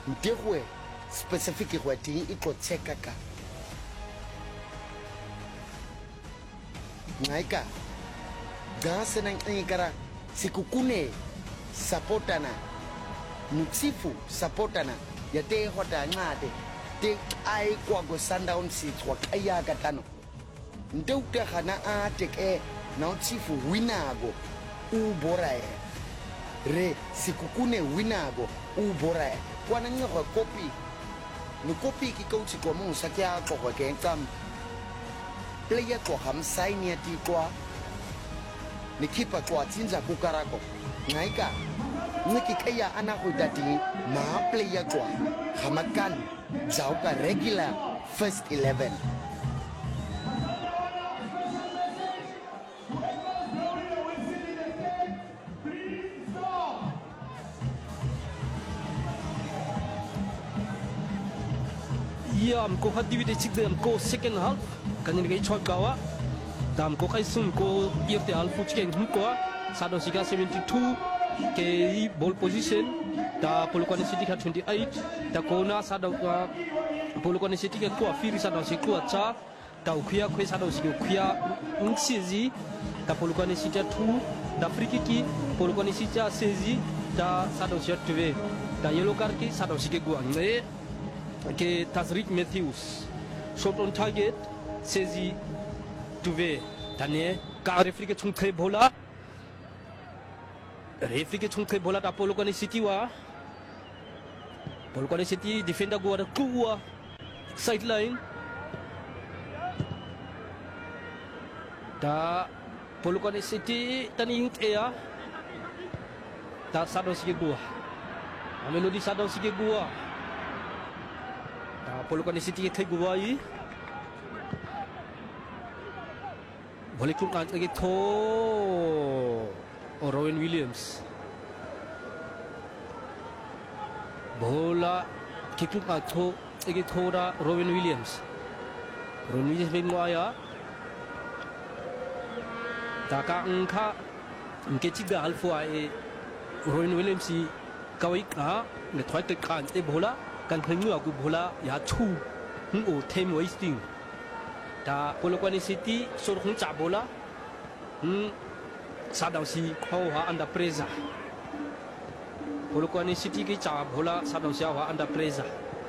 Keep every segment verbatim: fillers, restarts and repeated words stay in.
mtegwe specific go ting e go check ka ngaika gase nang ngikara sikukune supportana mutsifu supportana ya te hota ngade te ai kwa go Sundown si kwa kaya katano ndeuta khana a teke na tsifu winago u borae re sikukune winago u borae kwana ngwa kopi no kopi ki coach ko mo sakya ko ko ke kam player ko ham sai ni ti kwa ni kipa kwa tinza kukarako ngaika ngiki kaya ana ko dati ma player kwa hamakan jauka regular first eleven ya mko hadi de chik de mko second half kanin gai chot gawa dam ko kai sum ko irte half chiken mko sado sika seventy-two ke ball position da Polokwane City ka twenty-eight da kona sado Polokwane City ka ko afiri sado siku acha da ukhia khwe sado siku ukhia unsizi da Polokwane City two da free kick Polokwane City sezi da sado siku tuve da yellow card ki sado siku gua ngai ke Tazrik Matthews shot on target sezi tuve tane ka referee ke chungkhe bola referee ke chungkhe bola da Polokwane City wa Polokwane City defender gua da kuwa sideline da Polokwane City tani yut ea da sado sige gua amelodi sado sige gua Polokwane City ke gua yi boleh klub nak lagi to Rowan Williams bola ke klub nak to lagi to da Rowan Williams Rowan Williams bengwa ya taka engka engke tiga alfu ai Rowan Williams si kawai ka ngetwai ke kan e bola kan pengu aku bola ya chu hu o time wasting da Polokwane City sur hung cha bola hm Sundown si khau ha under pressure Polokwane City ke cha bola Sundown si ha under pressure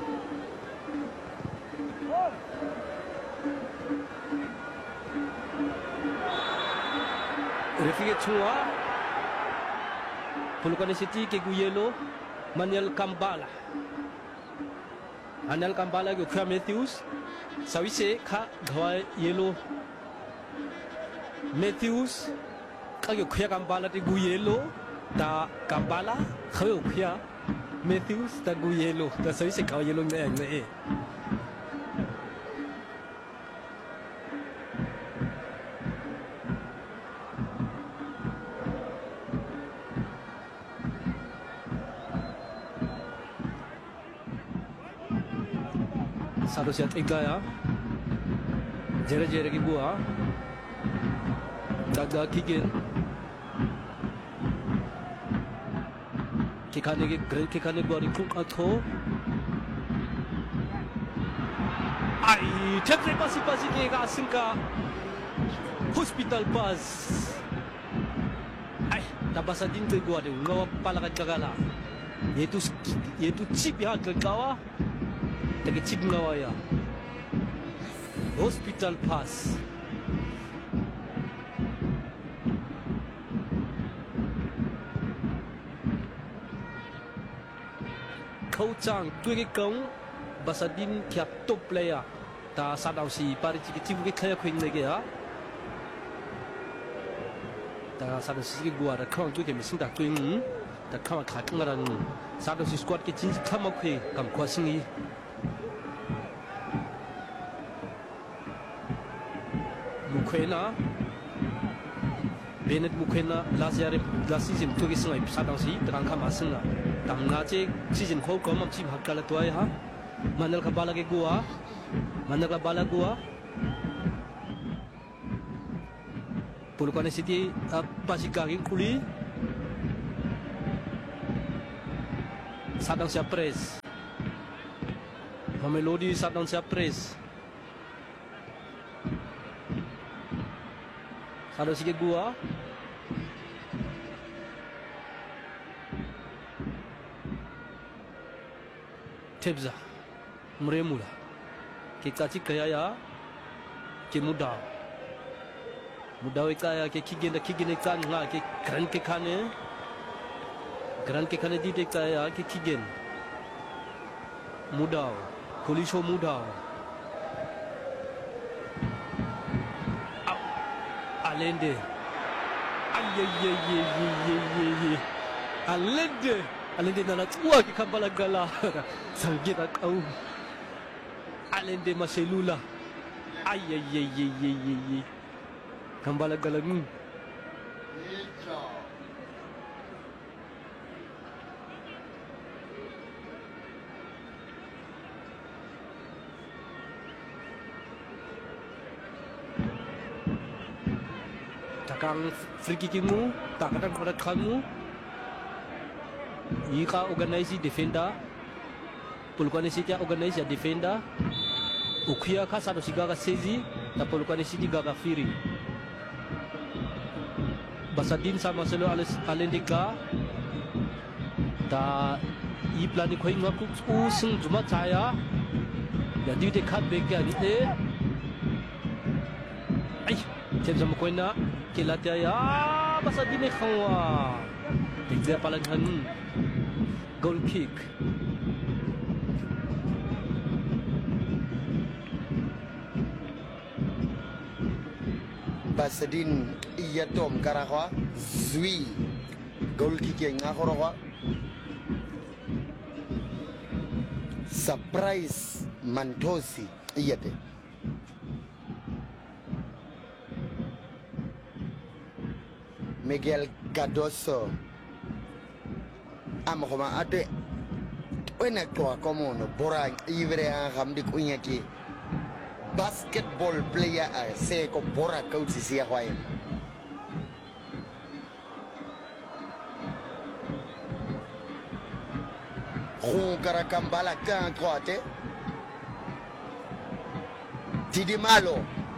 referee chua Polokwane City ke gu yellow Manuel Kambala Anel Kambala ke Kya Matthews Sawise ka gawa yellow Matthews ka ke Kya Kambala te gu yellow da Kambala ka ke Kya Matthews ta gu yellow da Sawise ka yellow ne ne Satu siat tiga ya, jere-jere ki gua, daga kikin, kikane ki great kikane gua di kuk atho, ai, cepat pasi-pasi ke asing ka hospital bus, ai, dapat sadin tu gua deh, ngawa palakan kagala, yaitu yaitu chip ya kagawa. Tapi chip ngawa ya hospital pass kau cang tu ke kau basadin tiap top player ta Sundown si pari chip chip ke kaya kuing lagi ya ta Sundown si gua ada kau tu ke mesin tak kuing tak kau kat ngaran Sundown si squad ke jenis kau mau kuing kam kuasingi Mukwena Bennett Mukwena last year last season tu ke sengai Sundown si terang kam asing lah tam ngaje season kau kau mamci hakala tuai ha Manal Kambala ke gua Manal Kambala gua Polokwane City pasigagin kuli Sundown siap press Mamelodi saat dan siap press. Sado sige gua. Tebza. Mremula. Kikachi kaya ya. Ke muda. Muda kaya ke kigenda kigenda kan nga ke kran ke kane. Kran ke kane di de kaya ke kigen. Muda. Kolisho muda. Alende. Ayayayayayayay. Alende. Alende na natua ke kambala gala. Sanggita kau. Alende maselula. Ayayayayayay. Kambala gala ni. Takang free kickimu, takatan pada kamu. Ika organize defender. Pulukan siti organize ya defender. Ukia ka sado siga ka sezi, na pulukan siti gaga firi. Basadin sama selo alendika. Da i plani koi ngaku usung cuma saya. Ya di de kat bek ya ni eh. Ai, cem sama koi na. Kilatya ya basa din eh kawa. Tigda palaghan. Goal kick. Basadin iya tom karakwa zui goal kick yang ngakorokwa. Surprise Mantosi iya te. Miguel Cardoso amokoma ate wena kwa komono borang ivre angam di kunyaki basketball player a se ko bora coach sia kwai Ron karakambala kan kwate Didi Malo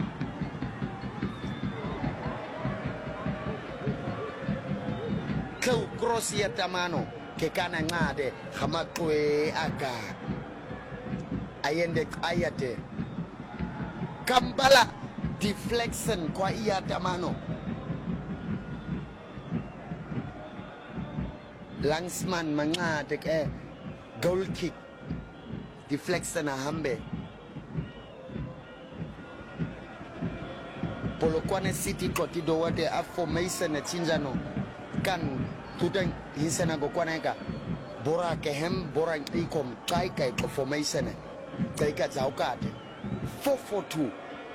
kau cross ya tamano ke kana ngade hamakwe aka ayende ayate Kambala deflection kwa iya tamano Langsman mangade ke goal kick deflection ahambe Polokwane City kotido wade a formation na chinjano kan tudang hinsana go kwaneka bora ke hem bora ikom kai kai ko formation kai ka jaukate four four two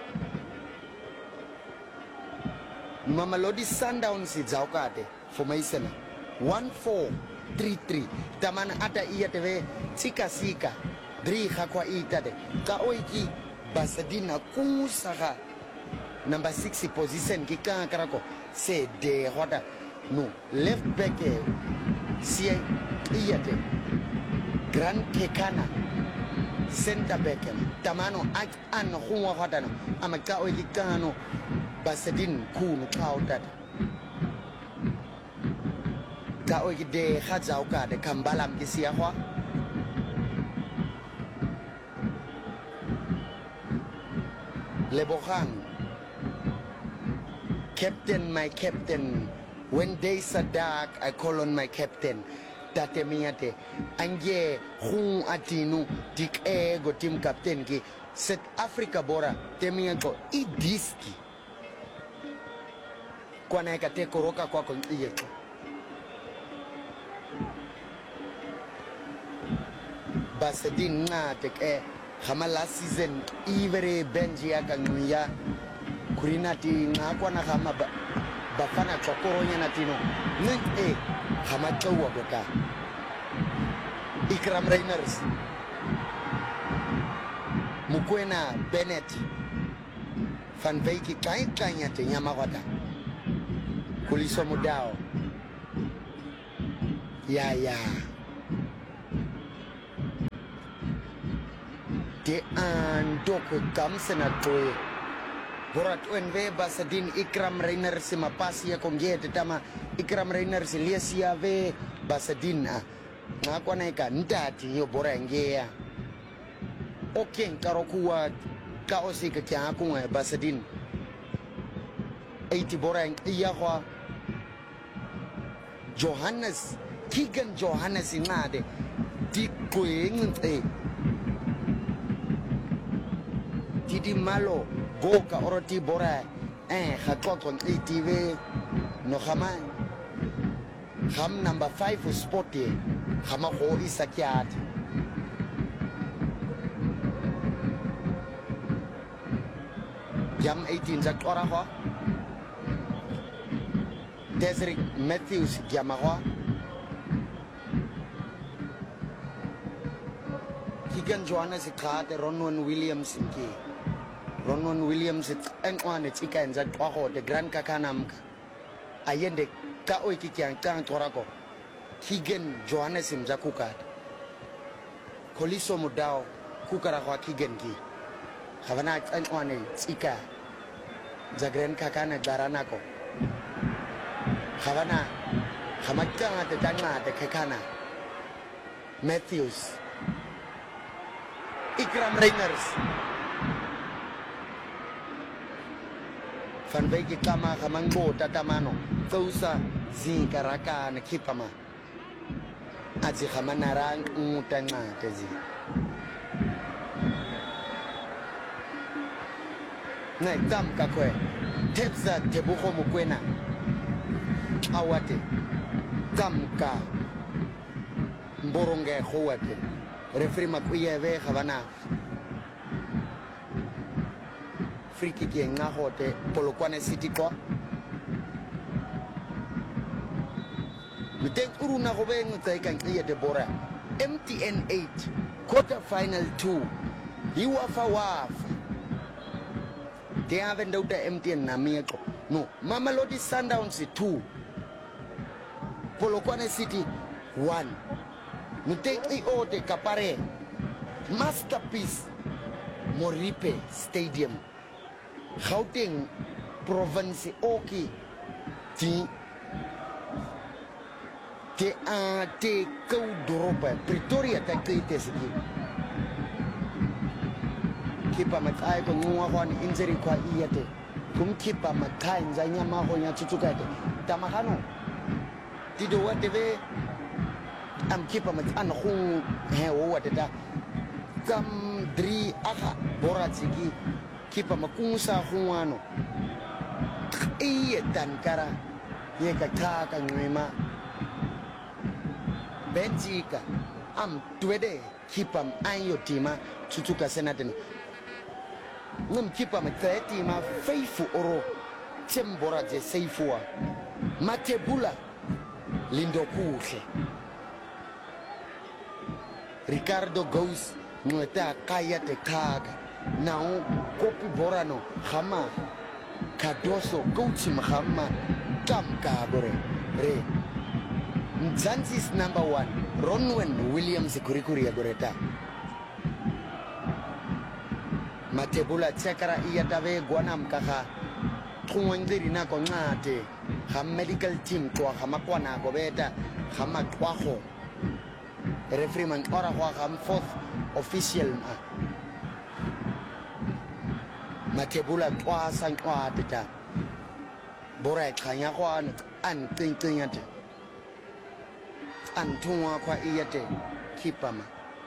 Mamelodi Sundowns jaukate formation one four three three tamana ata iya tv sika sika dri hakwa itade ka oiki basadina kusaka number six position kika karako se de hoda no left back si iyate grand kekana center back tamano ak an huwa hoda no amaka oiki kano basadin kunu kautat ka oiki de khazau ka de kambalam kisia hwa Lebohang Captain, my captain. When days are dark, I call on my captain. Tate miate. Anje hung atinu dik ego team captain ki set Africa bora temiago i diski. Kwa na kate koroka kwa kon iye. Basadin na tek e kama last season ivere benji ya kanuya kurinati ngakwa na kama ba, bafana chokoronya natino nek e kama chawa boka Ikram Rainers Mukwena Bennett Van Veiki kai kanya te nyamawata kuliso mudao ya ya de an doko gamsena toe borat onwe Basadin Ikram Rainer si mapasi ya kongete tama Ikram Rainer si lesia ve Basadin a ngakwa naika ndati yo bora ngea oken karokuwa ka osika kya kunga Basadin eighty bora iya kwa Johannes Keegan Johannes ngade di kuengte Tidi malo boka oroti bora eh hakoko eighty ve no khama kham number five sport ye khama go isakyat jam eighteen za tora ho Desiree Matthews Yamaha Keegan Johannes Kate Ronwen Williams Ki Ronwen Williams and one it's Ika that Paho the Grand Kakanam Ayende Ka Oiki and Tang Torako Keegan Johannes in Zakukat Koliso Mudao Kukarawa Keegan Ki Havana and one it's Ika the Grand Kakana Daranako Havana, Hamakana, the Dana, the Kakana, Matthews, Ikram Rainers, Van Vegi Kama, Hamango, Tatamano, Tosa, Zinkaraka, and Kipama, Azi Hamanarang, Mutana, Tezi. Naikam Kakwe, Tepsa, Tebuho Mukwena. Awate Tamka Mboronge Howate Referee Makuya Ve Havana Free kick Nahote Polokwane City Ko We take Uruna Hoven Takan de Bora M T N eight quarter final two Iwafa Waf They haven't done the M T N Namiako No Mamelodi Sundowns two Polokwane City one. Nuteng I O de Kapare Masterpiece Moripe Stadium Gauteng Province Oki Ti Te a te kou doropa Pretoria ta kite siki Kipa matai ko ngwa kwan injury kwa iyate Kum kipa matai nzanya maho nya tutukate Tamakano Tido what the am keep a an home hair what the come three aha boratiki keep a makunsa huano e tankara yeka taka nwema Benjika am twede keep am anyo tima tutuka senaten num keep am thirty ma faithful oro tembora je seifua Matebula Lindo Kuche Ricardo goes Nueta Kaya te Kaga Now Kopi Borano Hama Kadoso Gochi Mahama Tam Kabore Re Nzanzi's number one Ronwen Williams Kurikuri Agoreta Matebula Chakara Iatave Guanam Kaha Tuangiri Nako Nate Ham medical team to Hamakwana Gobeta Hamakwaho Referee man Orahwa Ham fourth official Matebula Twa San Quadita Borat Kanyakwan and Tinkinyat and Tunwa Kwa Iate Kipama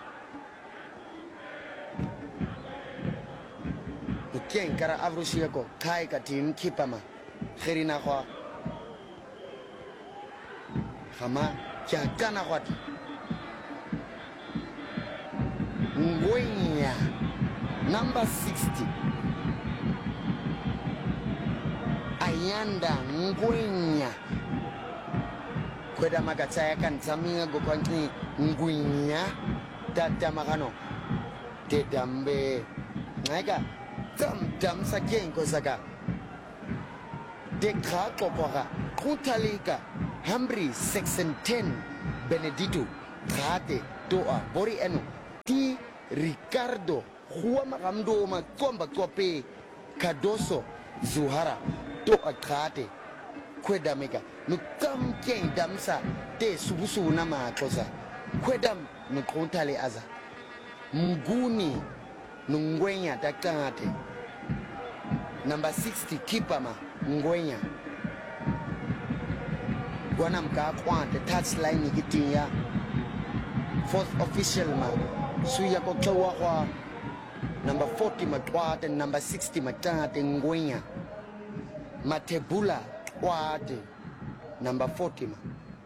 Ken Kara Avrusiako Kaika team Kipama Herina Kwa Hama Kiakana what Ngwenya number sixty Ayanda Ngwenya Kweda Magataya kan Samia Gokwanki Ngwenya Tata Makano Tedambe Naika Tam Tam Saken Kosaka Dekra Kopora Kuntalika Hambri section ten Benedito Trate Toa Bori Eno Ti Ricardo huwa makamdo ma kwamba kope Kadoso Zuhara to akate kweda mega nukam ken damsa te subusu na makosa kwedam nukontale aza mguni nungwenya takate number sixty kipama ngwenya wana mka kwante touchline gitia fourth official ma suya ko klawa kwa number forty matwate number sixty matate ngwenya matebula kwate number forty ma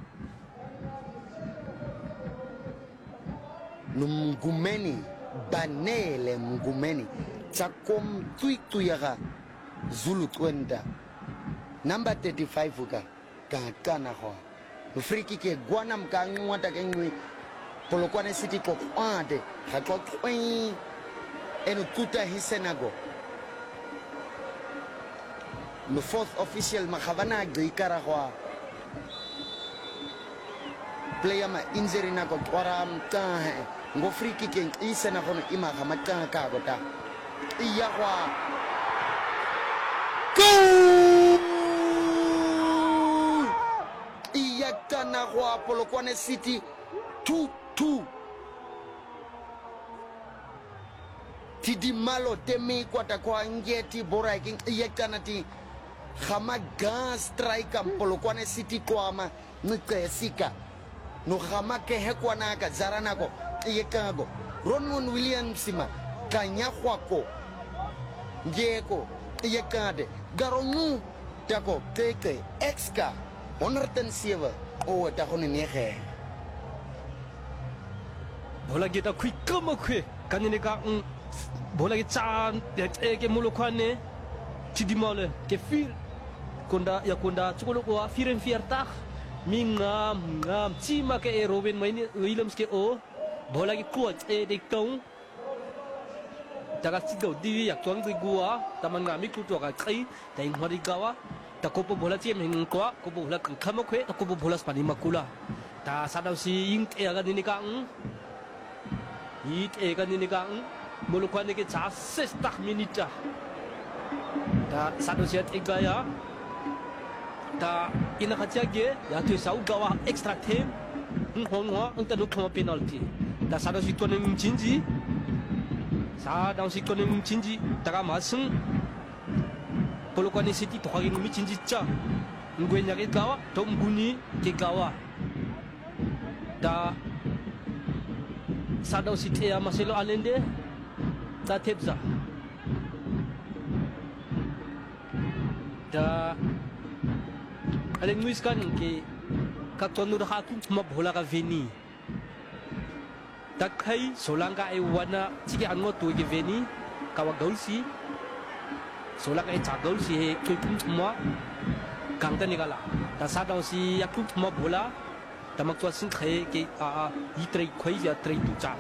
numgumeni banele mgumeni chakom tuitu yaga Zulu twenda number thirty-five uka kakana ho friki ke gwana mkangwa ta kenwi polokwane city ko kwande hakwa kwen eno tuta hisenago no fourth official makhavana gikara ho player ma injury na ko twara mka ngo friki ke isena kono ima khamata ka gota iya kwa goal iya kana kwa Polokwane City two two tidi malo temi kwata kwa ngeti bora king iya kana ti khama gas striker Polokwane City kwa ma nkesika no khama ke hekwana ka zarana ko iya kago Ronwen Williams ma kanya kwako ngeko iya kade garonu tako teke exka honderd zeven o tako ni nege bola kita kui kama kui kanine ka bola kita eke mulukwane tidimole ke fil konda ya konda chukolo ko firen fierta mingam ngam chima ke Robin Williams ke o bola ki kuat e de tong taga sigo di yak tuang di gua taman ngami ku tu ka kai tai ngari gawa ta ko bola chi men ko ko bola kan khama khwe ta ko bola spani makula ta sadau si ing e ga ni ka ng i e ga ni ka ng mulu kwa ni ke cha sixty minita ta sadau si at igaya ta ina khatia ge ya tu sau gawa extra time hong ho ang ta no khama penalty ta sadau si tu ni jinji sa dang si konem cinji taga maseng Polokwane City to kagin mi cinji cha ngwe nya ke gawa to nguni ke gawa da sa dang si tea maselo alende ta tepza da alen muis kan ke ka tonu da ku ma bola ka veni takai solanga e wana chiki ango tu ge veni kawa gaulsi solanga e cha gaulsi he kuipum mo kangta nigala ta sadau si yakup mo bola tamak twa sin khe ke a i trei khoi ja trei tu cha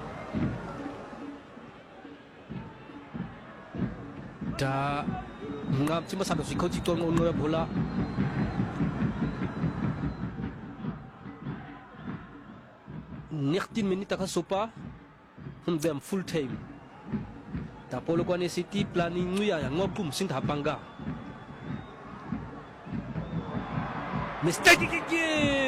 da ngam chima sadau si khoji to no bola nineteen minutes ka sopa them full time ta Polokwane City planning nguya ya ngopum sing hapanga mistake ki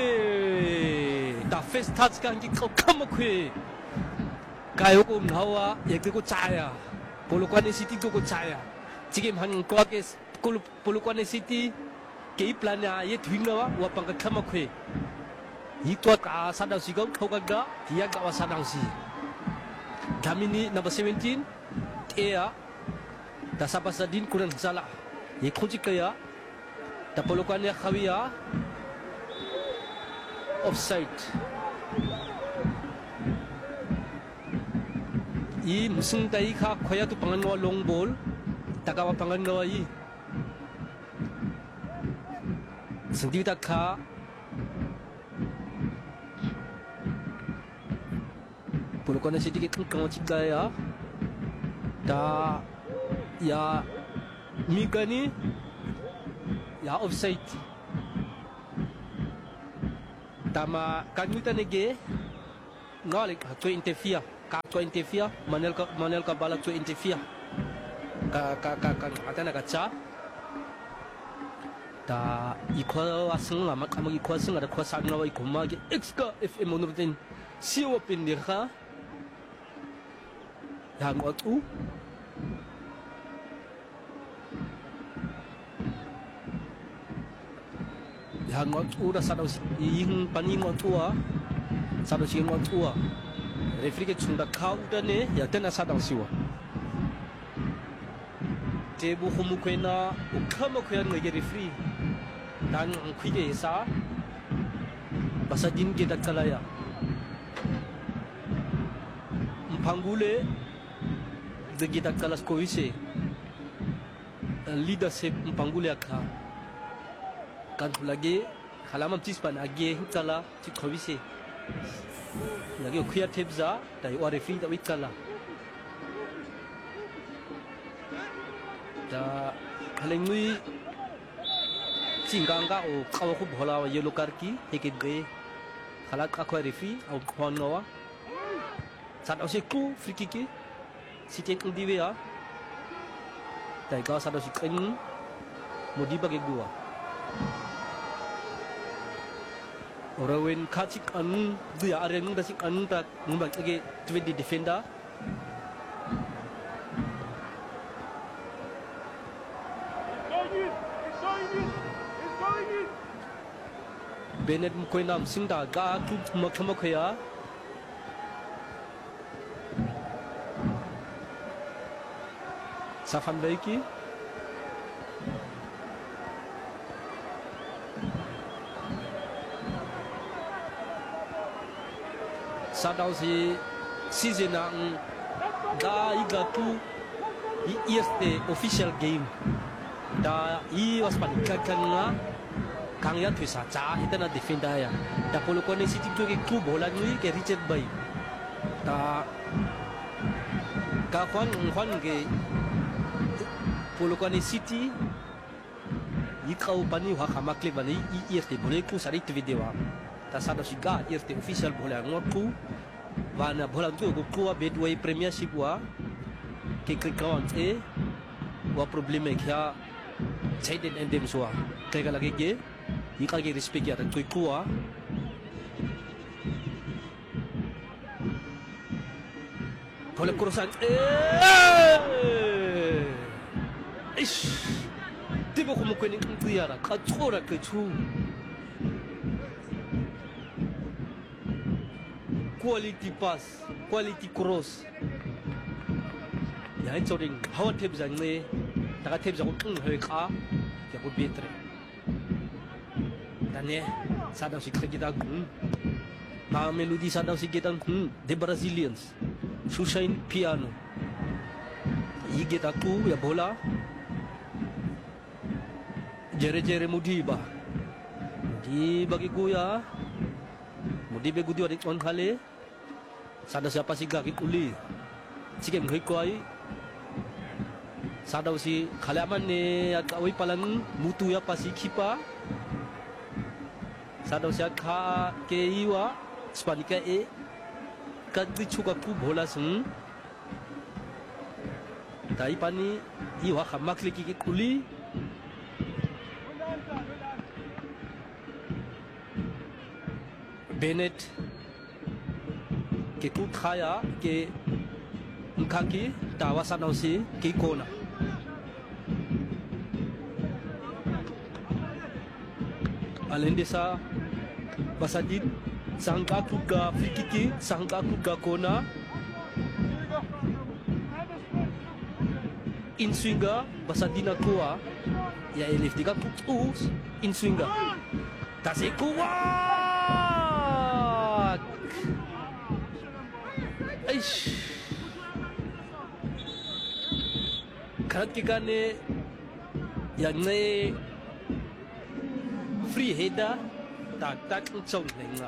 ta first touch kan ki kama kwe kayo ko nawa yek ko chaya Polokwane City ko chaya 지금 한 거게 Polokwane City ke plan ya ye dwingna wa panga kama kwe Ito ka sadang sigaw kogagda tiyak ka sadang si Damini number seventeen Tea ta sapasa din kuran sala ye khoji kaya ta Polokwane khawiya offside I musung dai kha khoya tu pangan wa long ball takawa pangan wa I sendi ta kha Polokwane City ke kang chikaya da ya migani ya offside tama kanita nege ngalik to interfere ka to interfere Manel ka Manel ka bala to interfere ka ka ka ka atana ka cha ta ikwa asung la mak amag ikwa sung ada kwa sang na wai kuma ge exka fm onurten siwa pindir ka yang waktu yang waktu dah sadau ing paning waktu ah sadau sing waktu ah referee ke sunda kau dah ne ya tena sadau siwa tebu humu kwena ukama kwen ngege referee dan khige sa basa din ge dakalaya mpangule de ge dakalas koise leadership mpangule akha kan lagi halaman tispan age hitala ti koise lagi khia tebza dai wa referee da wikala da halengui cinggang ka o kawa khu bhola yellow card ki heke de khalat ka khoi referee au phon ngawa sat au se ku free kick ki si tek di we ya dai ka sat au si ken modi bagi dua Orawen kacik anu dia aren da sik anu ta ngumbak age twenty defender Bennett mkoinam singda ga tu makama khoya Safan Veiki Sadau si season ang da iga tu i eerste official game da i was panikkan nga kang ya tu sa cha itana defender ya da polo ko ne city tu ke club bola nui ke Richard Bay ta ka khon khon ke polo ko ne city i kau pani wa khama clip bani i eerste bole ku sari tu video ta sada siga eerste official bola ngoku wana bola tu ko ku bedway premiership wa ke krikon e wa probleme kya chaiden endem soa kaya lagi ke ikagi respect ya tu kuah boleh kurusan eh ish tiba ko mo ko ni kuyara ka tsora ke chu quality pass quality cross ya insoring hawa tip jang ne daga tip jang ko he ka ya ko betre Tanya, sadang si kita hmm, ma melodi sadang si kita hmm, the Brazilians, Susain piano, igi aku ya bola, jere jere mudiba, di bagi kuya, mudibe gudi adik on kale, sadang siapa si gaki kuli, sikem hikuai, sadang si kalaman ne akawai palan mutu ya pasi kipa. Sadau siya ka ke iwa spanika e kadri chuka ku bola sung dai pani iwa khamakli ki kuli Bennett ke ku khaya ke mkhaki tawa sanau si ke kona Alendesa Basadit sangka kuga free kick sangka kuga kona inswinga basadina kuwa ya elif tiga putus inswinga tasi kuat aish karat kikane yang ne free header tak tak trong lenga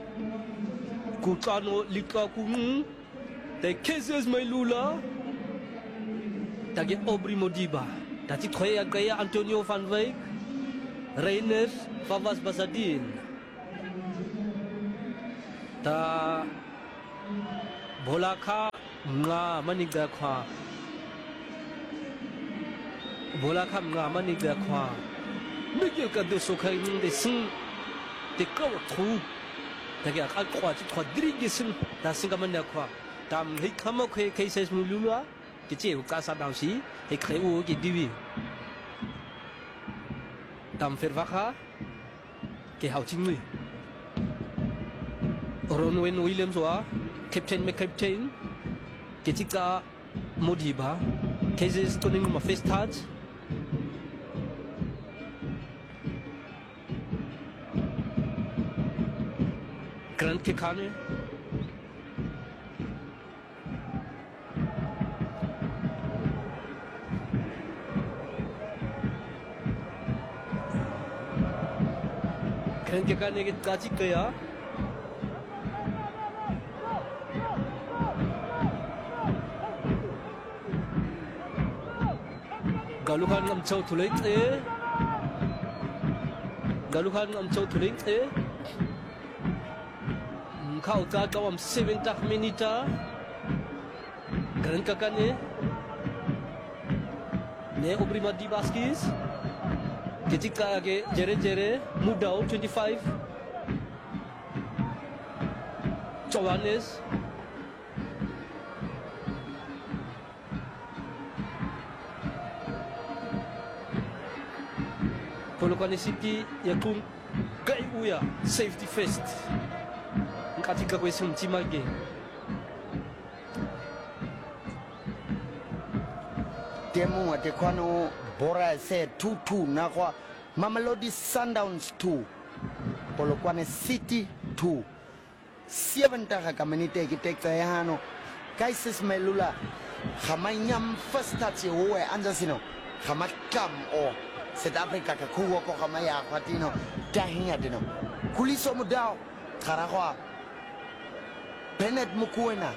kutano lika kung te cases mai lula tagi Obri Modiba tati khoya gaya Antonio van Wyk Reiner Favas Basadin ta bola kha nga manik da khwa bola kha nga manik da khwa nige ka de so khai ng de sin de ko khu ta ga ka khwa chi khwa dri sin da sin ka man da khwa tam hi kham khwe khai ses mu lu la ke che ka sa dau si he khai u ki diwi tam fer va kha ke hau ching mi Ron Wayne Williams wa captain me captain ketika Modiba cases tuning ma first touch Grant Kekane Grant Kekane ke kaji kaya Galuhan ngam chau thulei te Galuhan ngam chau thulei te Khau ta kawam seventy minita Grant Kekane Ne Obrima di Baskis ketika ke jere jere Mudau twenty-five Johannes Polokwane City yakun kai uya safety first katika kwesi mchimage temu ate kwano bora se two two na kwa Mamelodi Sundowns two Polokwane City two seven taka kamanite kitekta yano Kaises Melula khamanyam first touch howe anjasino khamakam o South Africa ka kuwa ko kamaya kwatino dahinga dino kuliso mudao karakwa Bennett Mukwena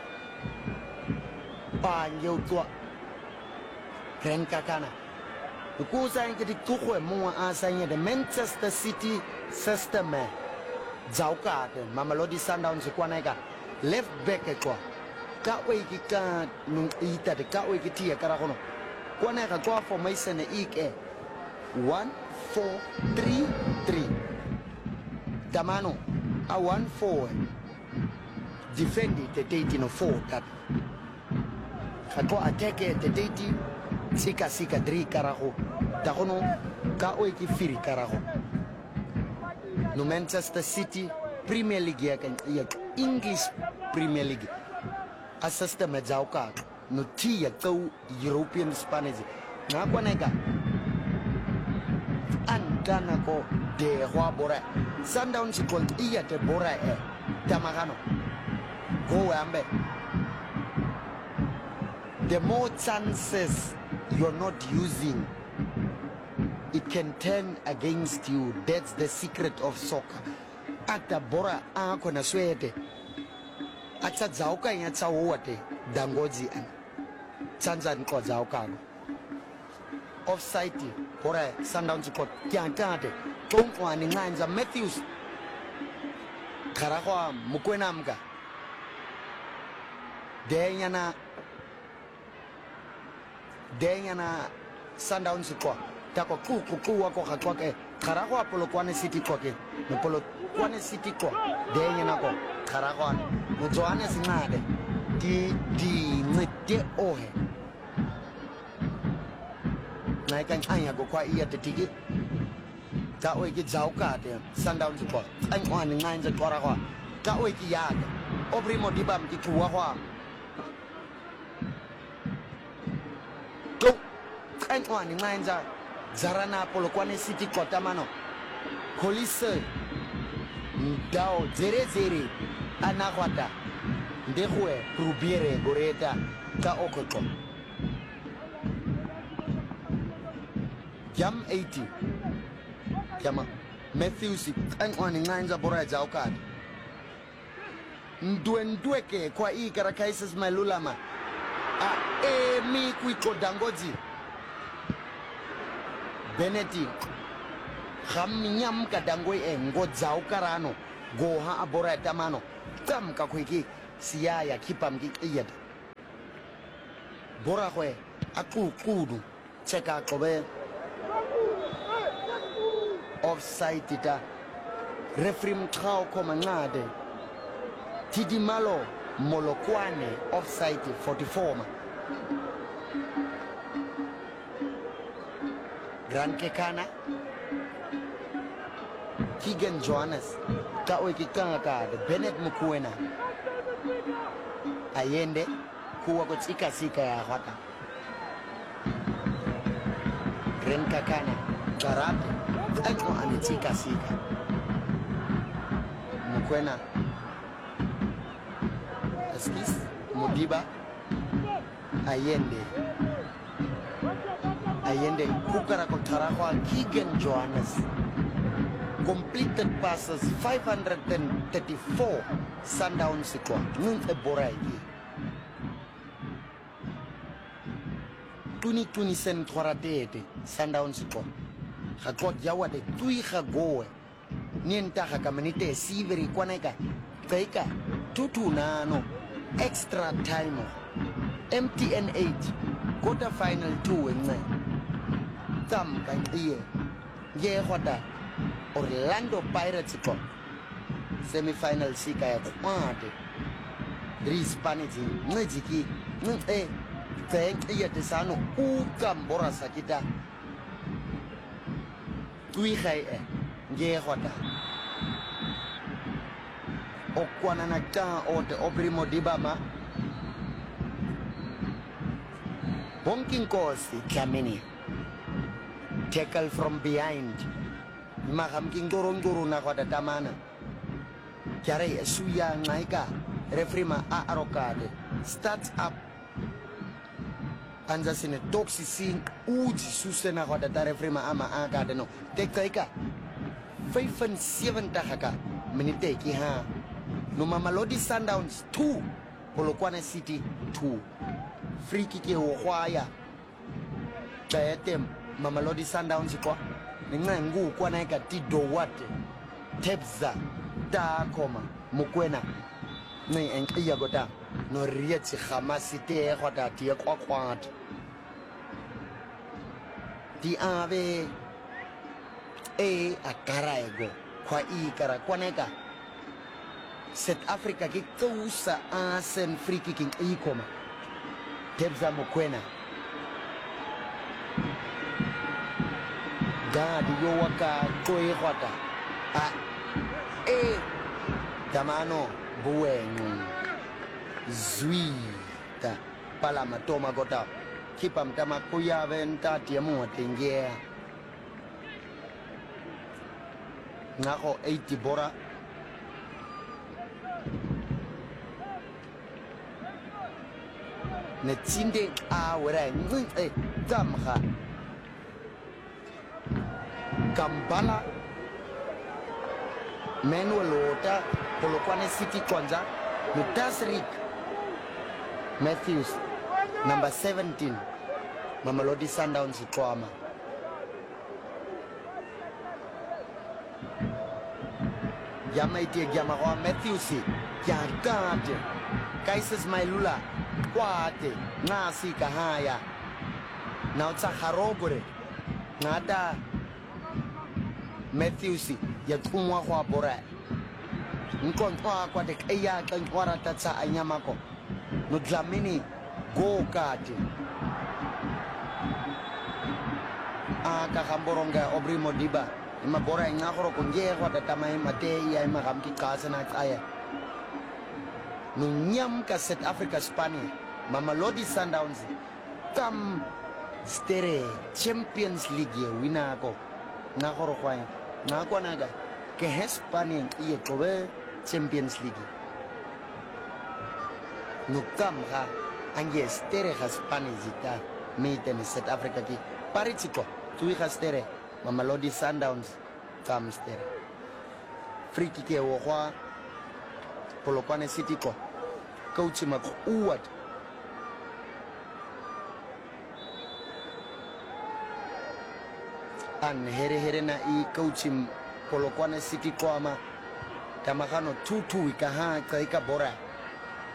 pa nyotwa Grant Kekane ukuza ngiti tukwe muwa asanye de Manchester City system zauka de Mamelodi Sundowns kwaneka left back kwa ka weki ka nung ita de ka weki tia karakono kwaneka kwa formation ike one four three three Tamano a one four defend the date no four that Kako attack the date sika sika three karaho takono ka oiki firi karaho no Manchester City Premier League ya kan ya English Premier League a system zauka no tia to European Spanish na kwaneka Antana ko de hwa bora Sundowns ko iya te bora e tamagano go ambe the more chances you're not using it can turn against you. That's the secret of soccer. Ata bora ako na swete ata zauka nya tsawote dangozi an tsanzan ko zauka offside bora Sundowns ko kyantate tonkwa ni nganja Matthews karakwa Mukwena mga denya na denya na Sundowns ko tako ku ku ku wako kakwa ke karakwa Polokwane City ko ke no Polokwane City ko denya na ko karakwa no Johannes ngade di di ngete ohe na kan anya go kwa iya te tigi ta o ki zauka te Sundowns ko an kwa ni nganja karakwa ta o ki ya Obrimo dibam ki kuwa kwa to kan kwa ni nganja Zarana Polokwane City kota mano Kolise Ndao zere zere Anakwata Ndekwe Rubiere Goreta Ka okoko Jam eighty Jama Matthews Ankwani nganja bora jaukad Ndwe ndweke kwa hii karakaises malulama A e mi kuiko dangozi Benetti Khaminyam kadangwe e ngo zaukarano go ha abora tamano tam ka kwiki siyaya khipha mkiqiyet bora kwe aququdu cheka qobe offside ita referee mkhao khoma ncade Tidimalo Molokwane offside forty-four ma Grand Kekana Keegan Johannes ka oikikanga ka Bennett Mukwena Ayende kuwa kutsika sika ya hwaka Grand Kakana Karabi Ako anitsika sika Mukwena Askis Modiba Ayende Ayende Kukara Kotarakwa Keegan Johannes completed passes five hundred thirty-four Sundown Sikwa Nunte Boraiki Tuni Tuni Sen Twaratete Sundown Sikwa Hakot Yawade Tui Hagoe Nienta Hakamanite Siveri Kwaneka Taika Tutu Nano extra time M T N eight quarter final two in nine Tam kan iye Ye Hota Orlando Pirates ko semi-final sika ya kwate Dries Panity ngejiki nge thank iya tesano ukambora sakita tui khai e nge hota okwana na ta ote obrimo dibama bonking kosi Dlamini tackle from behind Maham king dorong dorong na kwada tamana Kiare suya ngaika referee ma a arokade starts up Anza sine toxi sin uji suse na kwada ta referee ma ama akade no tekaika fifty-seven haka minute ki ha no Mamelodi Sundowns two Polokwane City two free kick e ho hwaya Bayetem Mamelodi Sundowns kwa Ningu kwa naika tido wate Tebza Da koma Mukwena Ni enkiya gota No rieti khamasi te Kwata tiye kwa kwat Ti ave E akara ego Kwa i kara kwa naika South Africa ki Kausa asen free kicking i koma Tebza Mukwena God, yo waka toy hota. Ah, eh, tamano buengu zui ta pala matoma gota. Kipa mtama kuya venta tiamu atingia. Nako eighty bora. Ne tinde a wera ngi eh tamha. Kampala Manuel Ota Polokwane City kwanza Mutasrik Matthews number seventeen Mamelodi Sundowns Kwama Yamaiti Gyama kwa Matthews Yakate Kaises Mailula Kwate Nasi Kahaya Nautsa Harobore Nada Matthews ya kumwa kwa bora nkon kwa kwa de kaya kan kwara tatsa anyamako no Dlamini go kati aka kamboronga obrimo diba ima bora ngakoro kunje kwa tatama mate ya ima kamki kasa na kaya no nyam ka South Africa Spania Mamelodi Sundowns tam stere Champions League ya wina ko ngakoro kwa Nakwa naga ke Hispania iye kowe Champions League nukam ha ange stere Hispania zita meeten South Africa ki paritiko tui stere Mamelodi Sundowns kam stere free kick e wo kwa Polokwane City ko coach mak uwat an here here na I coaching Polokwane City kwa ama tamakano two two ikaha kaika bora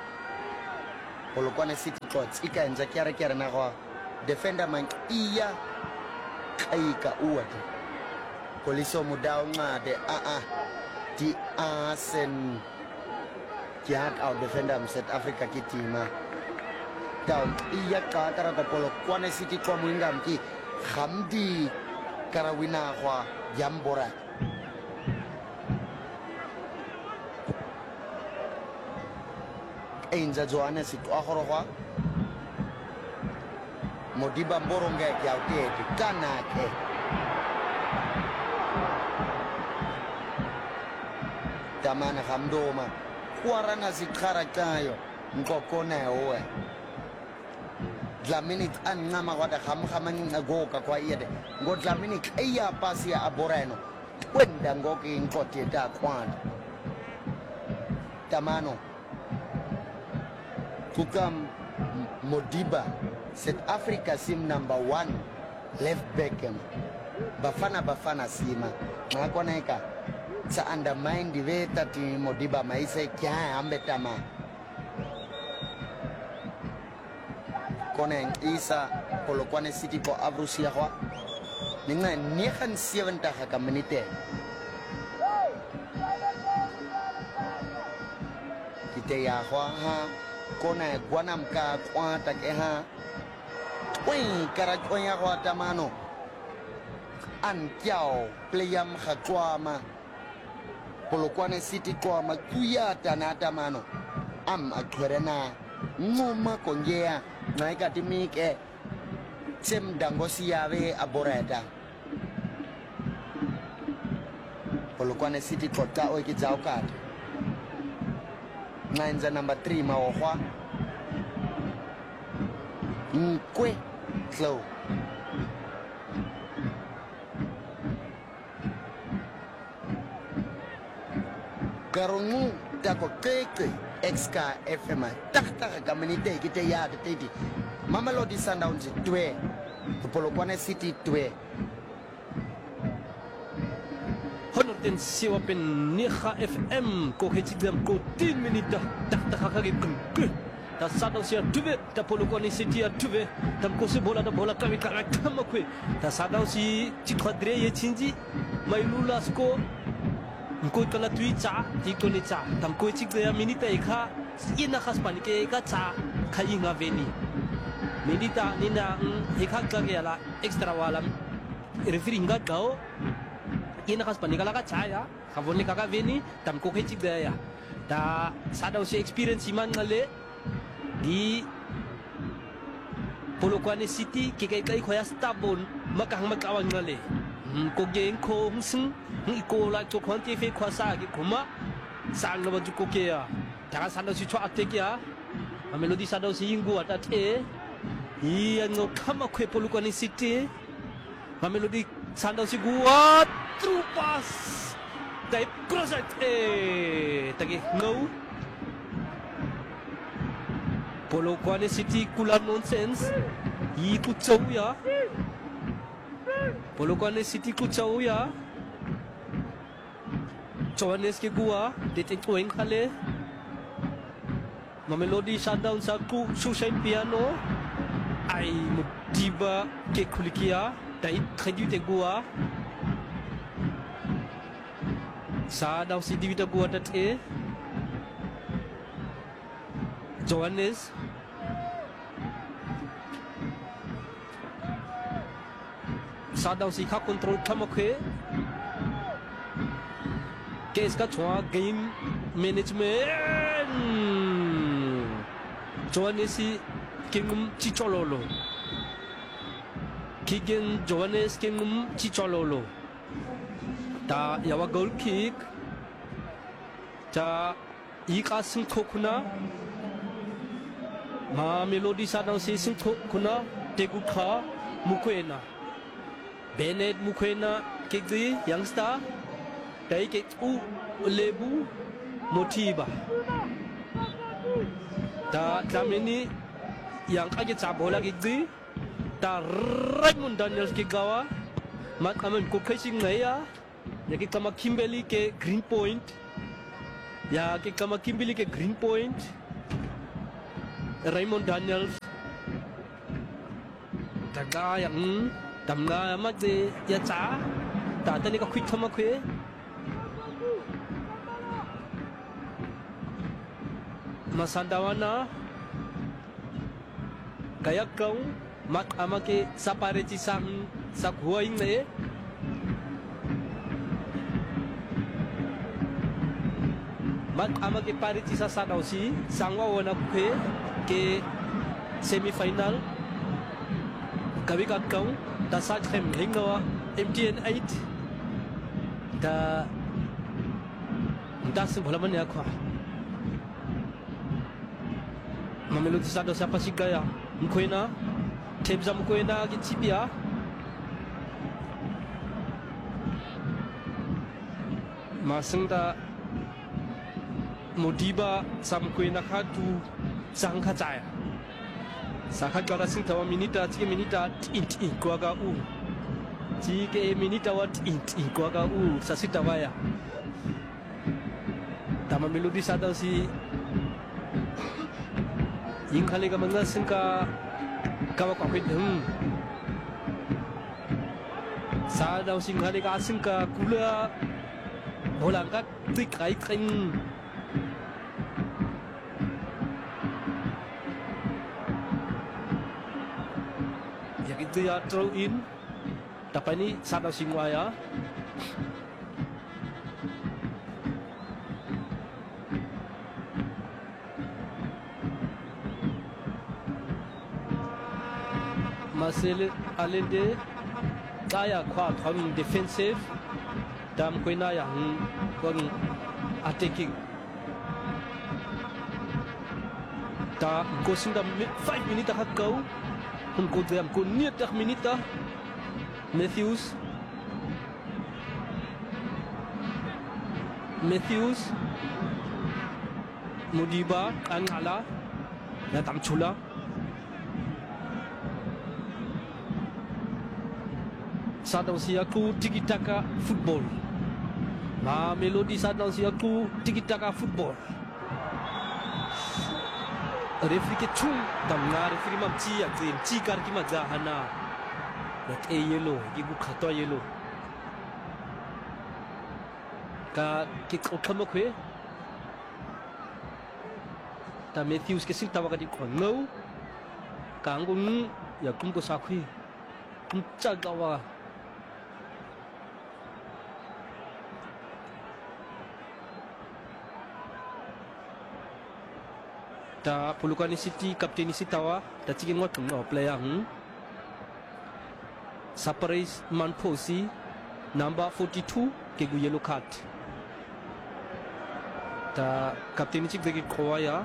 Polokwane City Courts ika enza kiara kiara na kwa defender man iya kaika uwate poliso mudao ngade a a di asen kiat out defender South Africa kitima down iya ka kara ka Polokwane City kwa mwinga mki Hamdi karawina kwa Yambora Ainza Johannes itu akhoro kwa Modiba Mboronga ya utete kanake Tamana Hamdoma Kuarana zikhara tayo Nkokona owe Dlamini an ngama wada hamhamani nagoka kwa yede Ngo Dlamini iya pasi ya aboreno Wenda ngoki inkoti da kwana Tamano Kukam Modiba South Africa sim number one left back Bafana Bafana sima Ngakona eka Sa undermine di veta ti Modiba maise kya ambe tama Koneng isa Polokwane City ko Avrusia kwa Ninga nekan sieventa haka menite Kite ya kwa ha Kona guanam ka kwa tak eha Wei karat oya kwa tamano An kiao playam hakwama Polokwane City kwa makuya tanata mano Am akwerena Ngoma konjea Naika timike Sem dangosi yawe aboreta Polokwane City kota oiki jaukat Nainza number three maohwa Nkwe Slow Karungu Tako keke X K F M Takta kamanite kite ya tete Mamelodi Sundowns twe Polokwane City twe Honorten siwa pen Neha F M ko hechigam ko tin minita takta kakagi kun ta Sundowns ya tuve ta Polokwane City ya tuve tam ko se bola da bola kami kala kamakwe ta Sundowns si chikadre ye chinji mailula sko Mko kala tuicha tiko ni cha tam ko chigde ya minita eka ina khaspan ke eka cha khainga veni minita nina eka kage ala extra wala referee nga gao ina khaspan kala ka cha ya khavoni kaka veni tam ko chigde ya ta Sundowns experience iman ngale di Polokwane City ke kai kai khoya stabon makang makawang ngale ko geng ko sing Iko like to quantify kwasagi kuma sang na baju kokea taka Sundowns chwa atekia Mamelodi Sundowns ingu atate iya no kama kwe Polokwane City Mamelodi Sundowns gua true pass dai cross eh tagi no Polokwane City kula nonsense yi ku chau ya Polokwane City ku chau ya Johannes ke gua detek tueng kale Mamelodi Sundowns aku susah piano ai Modiba ke kulikia dai tradu te gua Sundowns si divida gua tate Johannes Sundowns si ka control kamakwe Keska chua game management Johannes si kingum chichololo Kigen Johannes kingum chichololo ta yawa goal kick ta ika singkokuna Mamelodi Sundowns si singkokuna tegukha mukwena Bennett mukwena kigdi youngster Dai ke u lebu motiba ta tamini yang kage chabola gidi ta Raymond Daniels ke gawa mat amen ko kaisin ngaya ya ke kama Kimberley ke Green Point ya ke kama Kimberley ke Green Point Raymond Daniels taga yang tamna magde ya cha ta tani ka quick thama khwe masandawana kayak kau mak amake sapare ci sang sak huaing ne mak amake pare ci sa sadausi sangwa wana khwe ke semifinal kabi ka kau ta sa khem hingawa M T N eight ta ndas bolaman ya kwa Mamelodi Sundowns siapa sih gaya Mkwena Tebza Mkwena gitibia Masengda Modiba sam Mkwena khatu sangkha caya Sakhat gara sing tawa minita tiga minita inti kuaga u tiga minita wat inti kuaga u sasita waya Tama Mamelodi Sundowns si Yung kali ka mga singka kawakwapit hmm sa daw sing kali ka singka kula bolang ka tik kai kring ya gitu ya throw in tapi ini sa daw sing waya Marcel Alende kaya kwa thong defensive dam koina yang kon attacking ta ko sinda five minutes ka kau hun ko dam ko niat tak minita Matthews Matthews Modiba Angala na tam chula Sundowns aku tiki taka football. Mamelodi Sundowns aku tiki taka football. Referee ke chung damna referee mam chi ya green chi kar ki maza hana. Nek e yellow ibu khato yellow. Ka ki khama khwe. Ta Matthews ke sin tawa ka di khongau. Kanggung ya kum ko sakhi. Kum chagawa ta Polokwane City kapten isi tawa ta chikin wat no player hmm Saparis Manposi number forty-two ke gu yellow card ta kapten isi degi khoya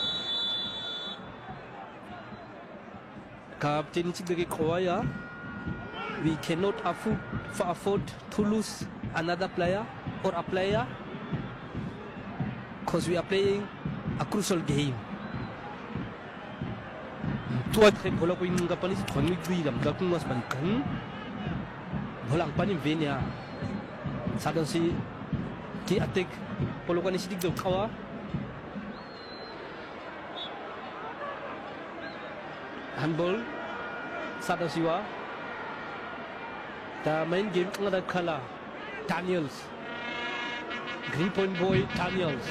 kapten isi degi khoya we cannot afford for afford to lose another player or a player because we are playing a crucial game tua trip bola ko inga panis thoni gri dam ga kung mas ban kan bolang panim venia Sundowns si ki attack Polokwane City do kawa handball Sundowns siwa ta main game kang ada khala Daniels Green Point Boy Daniels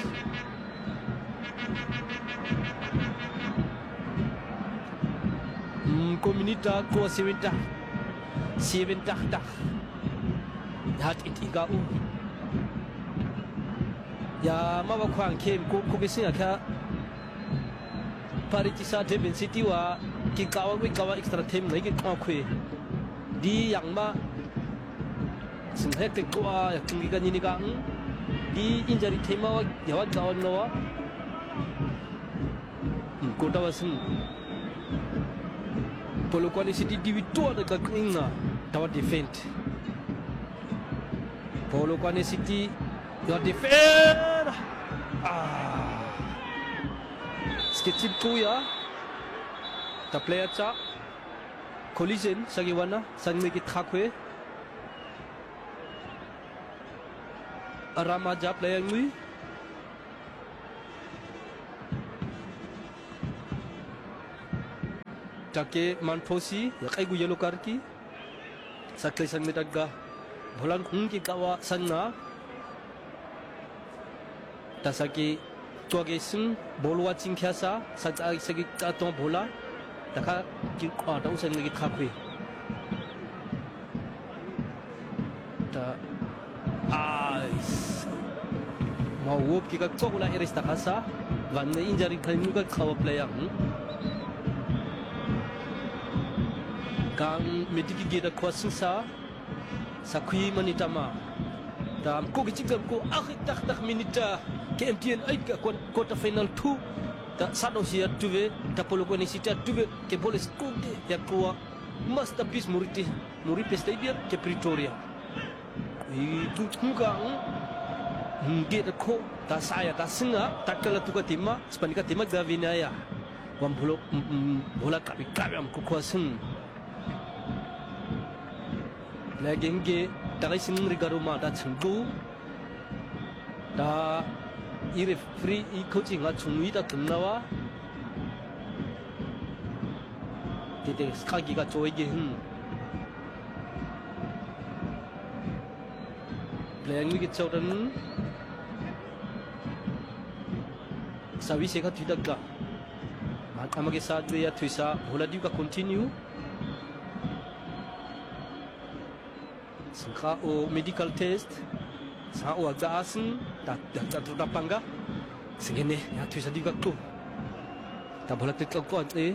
Komunita ko sewenta sewenta dah hat itiga u ya mawa kwang kem ko ko kesi aka paritisa Devon City wa ki kawa wi kawa extra time ngai ki kaw khwe di yang ma sing hek te ko a kingi ga ni ga di injury time wa yawa kawan no wa ko ta wasin Polokwane City di vitua de kakinga tawa defend Polokwane City your defend ah sketip tu ya ta player cha collision sagiwana sangme ki thakwe Ramaja player ngui take manfosi ya kai gu yellow card ki saklay sang mitaga bolan kung ki kawa sanna tasaki tuage sing bol watching khasa sa sagi katon bola taka ki kwa da usan ngi khakwe ta ice mau wop ki ka chola eres takasa vanne injury khanu ka khawa player kang mediki geda kwasin sa sakui manitama dam ko ki chikam ko akhir tak tak minita ke M T N ai ka quarter final two ta sado sia tuve ta polo ko ni sita tuve ke boles ko ya kuwa masterpiece muriti muripe stadium ke Pretoria i tu tuga nge da ko ta saya ta singa ta kala tuga timma spanika timma gavinaya wam bolo bola ka bi ka am ko kwasin lagenge ta sin rigaruma ta chungu ta ire free i coaching a chungui ta tumnawa tete skagi가 조이게 hin playing wi chawdan sawi se ka thidaga matamage sadwe ya thisa holadi ka continue sangka o medical test sa o agaasin ta ta ta panga singene ya thisa di ka to ta bola tet ko ate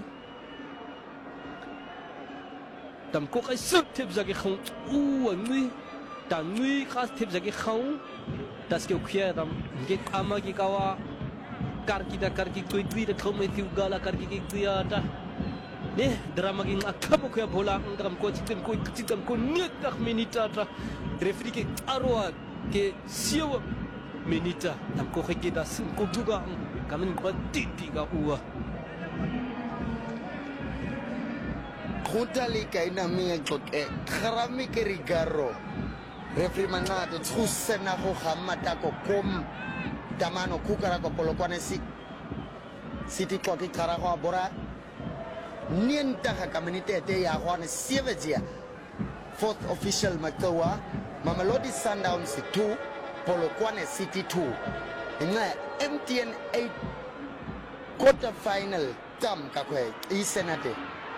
tam ko kai suk tip zagi khong u ngui ta ngui khas tip zagi khong das ke khia dam nge ama ki kawa kar ki da kar ki koi tui da khom me tiu gala kar ki ki tuya ta ne drama gi akabo khia bola ngam ko chitem ko chitem ko net tak minita ta referee ke arwa ke siwa minita tam ko khiki da sim ko duga kamen ko titi ga uwa Kutali kaina mia koke kharami ke rigaro referee manate tsusena go gamata ko kom tamano kukara ko polokwane si city ko ki kara go bora nienta ka community te ya go ne sievejia fourth official makawa Mamelodi Sundowns two Polokwane City two nga M T N eight quarter final tam ka kwe isenate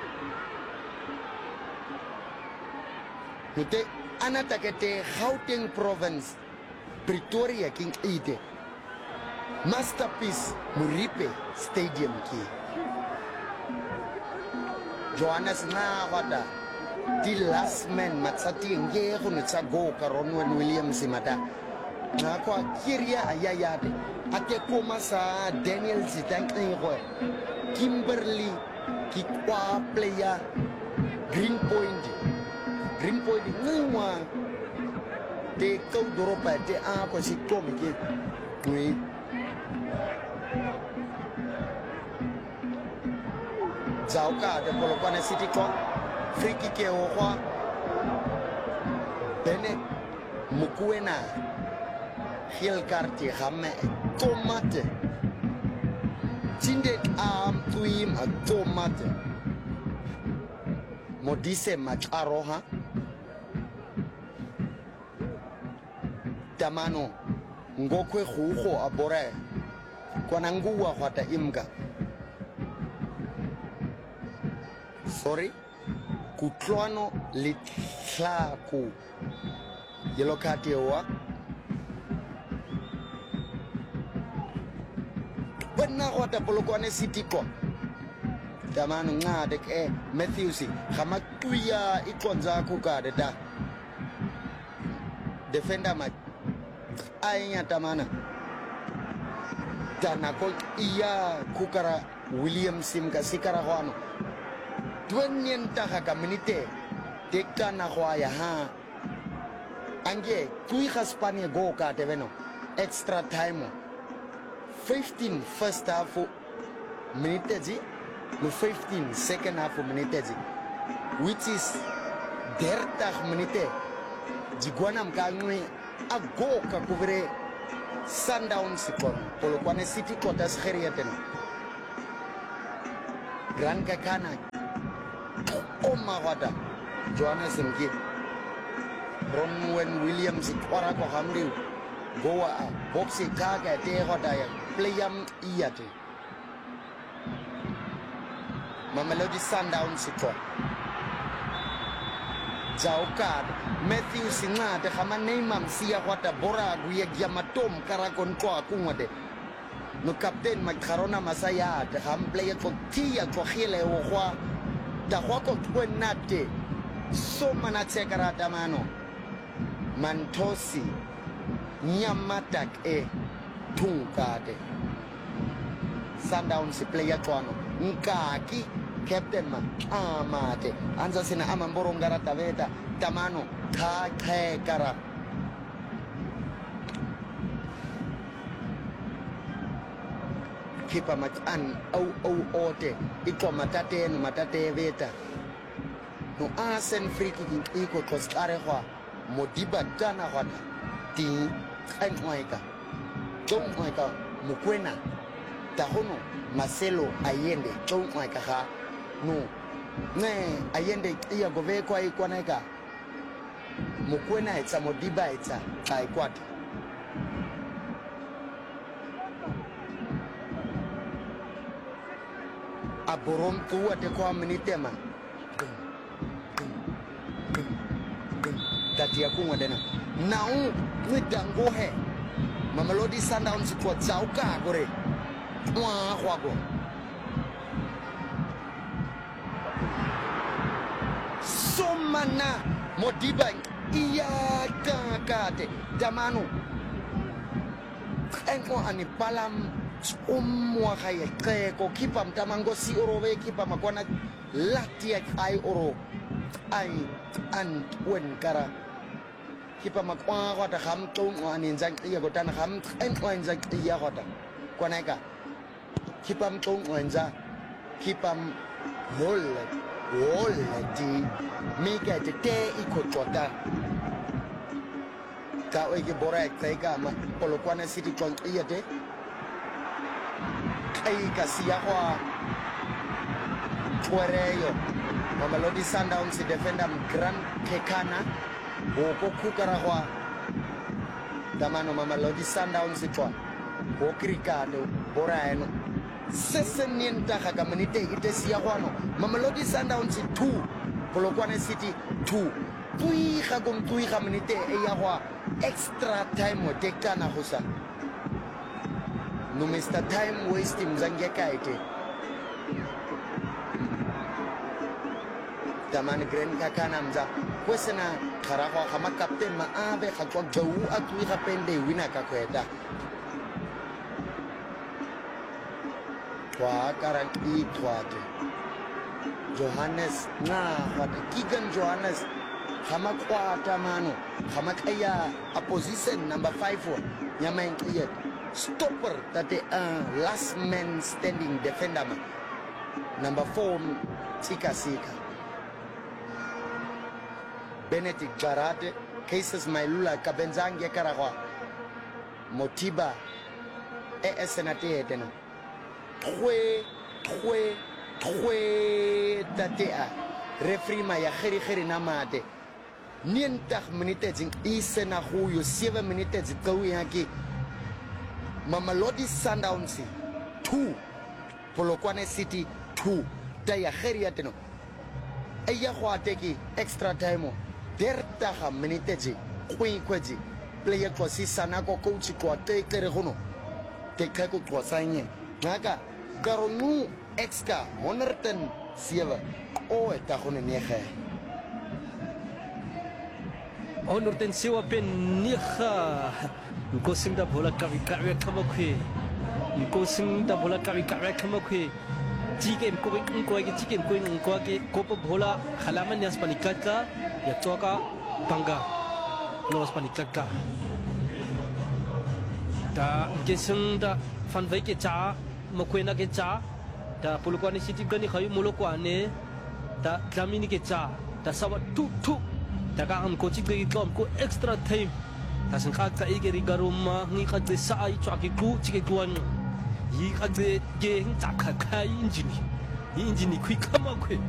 Nute anatakete Gauteng province Pretoria king ide masterpiece Muripe stadium ki Johannes na wada the last man matsati nge go ntsha go ka Ronwen Williams mata na kwa kiria ayayade ate koma sa Daniel Zitankego Kimberly ki kwa player Green Point Green Point ngwa de ko doropa de a ko si komi ki oui Zauka de Polokwane City ko free kick e o kwa bene mukuena heel karti gamme tomate tinde am tuim a tomate modise makaroha tamano ngokwe khugo abore kwana nguwa kwata imga sorry kutlwano litlaku yellow card wa bana kwata Polokwane City ko tamano ngade ke Matthews khama tuya ikonza ku ka da defender ma ayanya tamana dana ko iya kukara William Simka sikara kwano twenien taka community tekta na kwaya ha ange tui Hispania go ka teveno extra time fifteen first half minute ji no fifteen second half minute ji which is dertig minute jigwana mkangwe a go ka kubre Sundowns kon Polokwane City kotas kheriaten Grand Kakana oma hota Johannes Mki Ronwen Williams kwara ko hamri goa boxi kaga te hota ya playam iyate Mamelodi Sundowns ko Jaukad Matthew Singa te kama Neymar sia hota bora guya giamatom karakon ko akungade no captain Makarona Masaya te ham player ko tia ko khile wo kwa da kwa ko kwenate so manate karata mano Mantosi Nyamatak e Tunkade Sundowns player kono Nkaki captain ma amate anza sina amamboro ngarata veta tamano ka kara kipa mat an au au ote iko matate no matate veta no asen free kick iko kostare kwa Modiba dana hwana ti kan oika jong oika mukwena tahono Marcelo Ayende jong oika ha no ne Ayende iya gove kwa iko naika mukwena etsa Modiba etsa kai kwata aborom tuwa te kwa minitema tati ya kungwa dena nau nidango he Mamelodi Sundowns kwa zauka gore mwa kwago somana Modiba iya kakate damano enko ani palam umwa kaya kaya ko kipa mtamango si oro we kipa makwana latia ai oro ai an wen kara kipa makwa ko ta kham tung anin jang iya ko tan kham en wen jang iya ko ta kwana ka kipa mtung wen ja kipa hol hol ti mi ka te te iko tota ka o ke bora kai ka ma polo kwana city kon iya te kai kasia kwa Kuereyo Mamelodi Sundowns defender Gran Kekana Oko kukara kwa Damano Mamelodi Sundowns kwa Okrikado Boraeno Sese nienta kaka menite ite siya kwa no Mamelodi Sundowns two Polokwane City two Tui kagum tui kamenite eya kwa extra time o tekana husa no Mister Time waste mzangeka ite Taman Grand Kakana mza kwesena karakwa kama kapten maabe kakwa gawu atui kapende wina kakweta kwa karang itwate Johannes na wate Kigan Johannes kama kwa tamano kama kaya opposition number five nyama included stopper that the uh, last man standing defender man. Number four Tika Sika Benedict Jarate Cases Mailula Kabenzange Karahwa Motiba E Senate Etena Twe Twe Twe Tatea Referee Maya Heri Heri Namade Nientach minutes in Isena Huyo seven minutes go yaki Mamelodi Sundowns two Polokwane City two Daya Heriateno Eya Huateki extra time Dertaha minutes Queen Quaji player Kwasi Sanako coach kwa take Rehono Take kwa Sanye Naga Garonu extra Monerton Sieva O Etahone Nehe Honor ten sewa pen nikha ko singda bola kawi kawi kama kwe ko singda bola kawi kawi kama kwe jike ko ko ke jike ko ko ke ko bola halaman yas panikaka ya toka bangga nos panikaka da ke singda fan vai ke cha mo kwe na ke cha da Polokwane City gani khayu Molokwane da Dlamini ke cha da sawa tu tu Daga am ko chik ko am ko extra time tasin kha ka igeri garuma ngi kha de sai chaki ku chike kuan yi kha de ge hing chak kha kai injini injini kui kama kwe